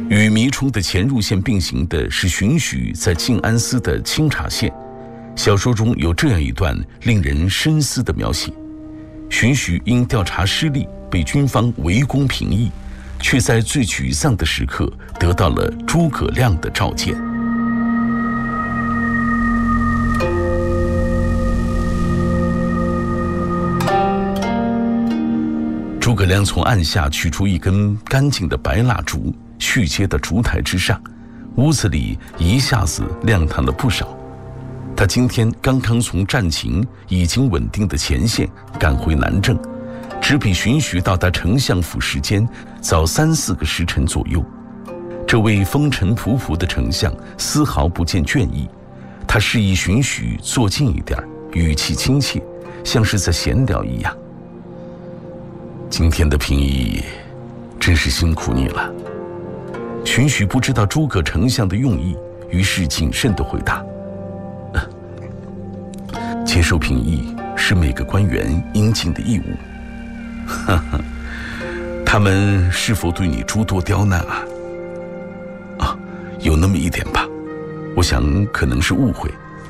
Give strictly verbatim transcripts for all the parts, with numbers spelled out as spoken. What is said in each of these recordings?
与迷冲的前入线并行的是荀许在静安司的清查线。小说中有这样一段令人深思的描写：荀许因调查失利被军方围攻平邑，却在最沮丧的时刻得到了诸葛亮的召见。诸葛亮从案下取出一根干净的白蜡烛，续接到烛台之上，屋子里一下子亮堂了不少。他今天刚刚从战情已经稳定的前线赶回南郑，只比荀许到达丞相府时间早三四个时辰左右。这位风尘仆仆的丞相丝毫不见倦意，他示意荀许坐近一点，语气亲切，像是在闲聊一样。今天的平邑真是辛苦你了。荀许不知道诸葛丞相的用意，于是谨慎地回答：接受平邑是每个官员应尽的义务。哈哈，他们是否对你诸多刁难啊？啊，有那么一点吧，我想可能是误会。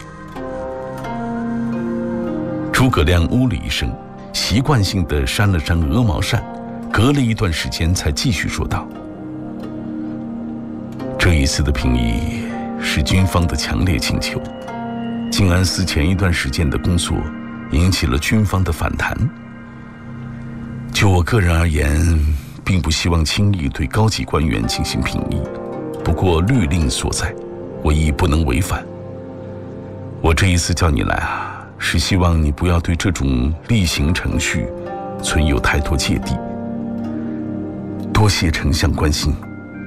诸葛亮呜了一声，习惯性地扇了扇鹅毛扇，隔了一段时间才继续说道：这一次的平邑是军方的强烈请求，静安司前一段时间的工作引起了军方的反弹。就我个人而言，并不希望轻易对高级官员进行评议，不过律令所在，我亦不能违反。我这一次叫你来啊，是希望你不要对这种例行程序存有太多芥蒂。多谢丞相关心。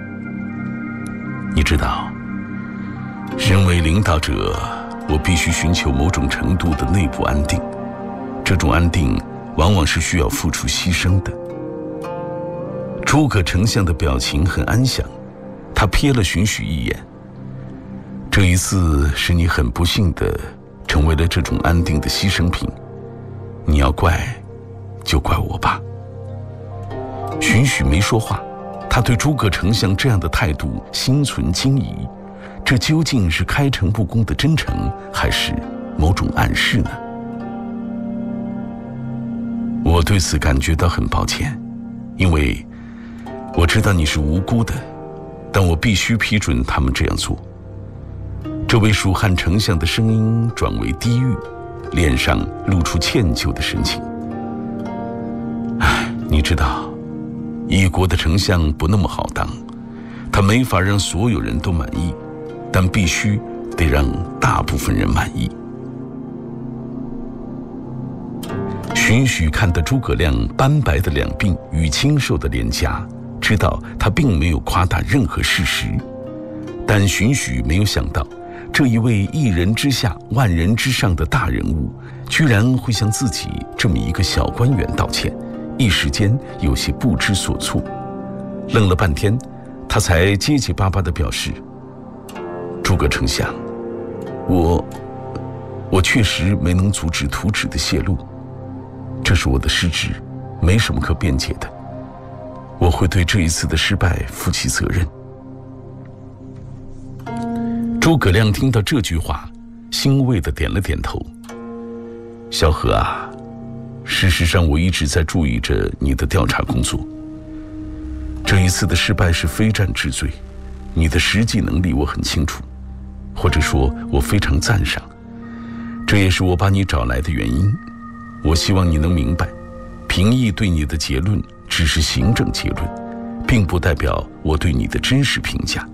你知道，身为领导者，我必须寻求某种程度的内部安定，这种安定往往是需要付出牺牲的。诸葛丞相的表情很安详，他瞥了荀许一眼。这一次是你很不幸的成为了这种安定的牺牲品，你要怪就怪我吧。荀许没说话，他对诸葛丞相这样的态度心存惊疑，这究竟是开诚布公的真诚，还是某种暗示呢？我对此感觉到很抱歉，因为我知道你是无辜的，但我必须批准他们这样做。这位蜀汉丞相的声音转为低郁，脸上露出歉疚的神情。唉，你知道，一国的丞相不那么好当，他没法让所有人都满意，但必须得让大部分人满意。荀许看得诸葛亮斑白的两鬓与清瘦的脸颊，知道他并没有夸大任何事实，但荀许没有想到，这一位一人之下万人之上的大人物，居然会向自己这么一个小官员道歉，一时间有些不知所措。愣了半天，他才结结巴巴地表示：诸葛丞相，我我确实没能阻止图纸的泄露，这是我的失职，没什么可辩解的，我会对这一次的失败负起责任。诸葛亮听到这句话，欣慰地点了点头。萧何啊，事实上我一直在注意着你的调查工作。这一次的失败是非战之罪，你的实际能力我很清楚，或者说我非常赞赏，这也是我把你找来的原因。我希望你能明白，评议对你的结论只是行政结论，并不代表我对你的真实评价。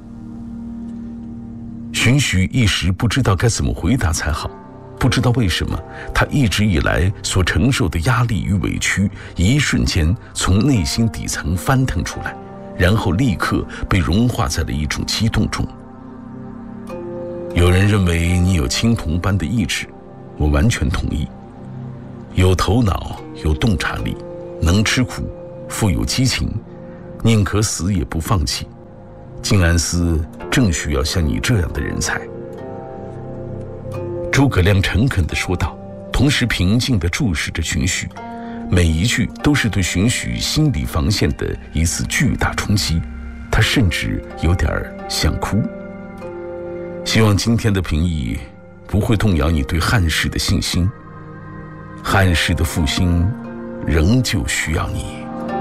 荀许一时不知道该怎么回答才好，不知道为什么，他一直以来所承受的压力与委屈，一瞬间从内心底层翻腾出来，然后立刻被融化在了一种激动中。有人认为你有青铜般的意志，我完全同意。有头脑，有洞察力，能吃苦，富有激情，宁可死也不放弃。静安司正需要像你这样的人才。诸葛亮诚恳地说道，同时平静地注视着荀许，每一句都是对荀许心理防线的一次巨大冲击。 他甚至有点想哭。希望今天的评议不会动摇你对汉室的信心，汉室的复兴仍旧需要你。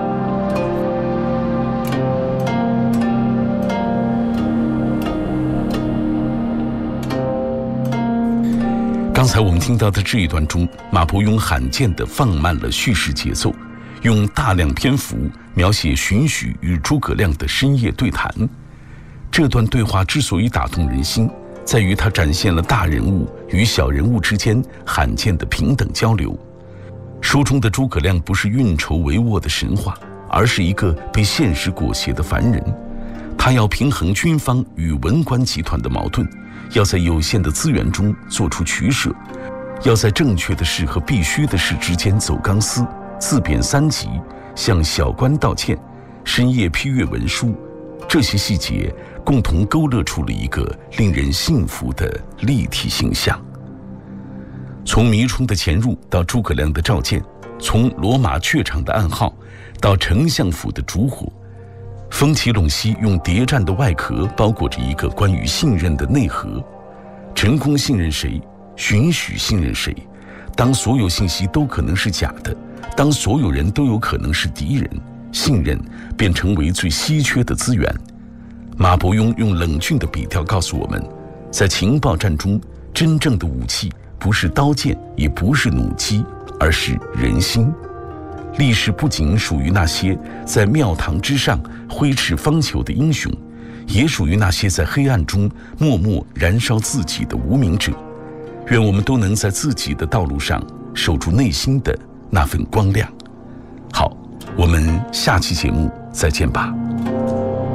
刚才我们听到的这一段中，马伯庸罕见地放慢了叙事节奏，用大量篇幅描写荀彧与诸葛亮的深夜对谈。这段对话之所以打动人心，在于它展现了大人物与小人物之间罕见的平等交流。书中的诸葛亮不是运筹帷幄的神话，而是一个被现实裹挟的凡人。他要平衡军方与文官集团的矛盾，要在有限的资源中做出取舍，要在正确的事和必须的事之间走钢丝，自贬三级，向小官道歉，深夜批阅文书。这些细节共同勾勒出了一个令人信服的立体形象。从迷冲的潜入到诸葛亮的召见，从罗马榷场的暗号到丞相府的烛火，风起陇西用谍战的外壳包裹着一个关于信任的内核。陈宫信任谁，荀彧信任谁？当所有信息都可能是假的，当所有人都有可能是敌人，信任便成为最稀缺的资源。马伯庸用冷峻的笔调告诉我们，在情报战中，真正的武器不是刀剑，也不是弩机，而是人心。历史不仅属于那些在庙堂之上挥斥方遒的英雄，也属于那些在黑暗中默默燃烧自己的无名者。愿我们都能在自己的道路上守住内心的那份光亮。好，我们下期节目再见吧。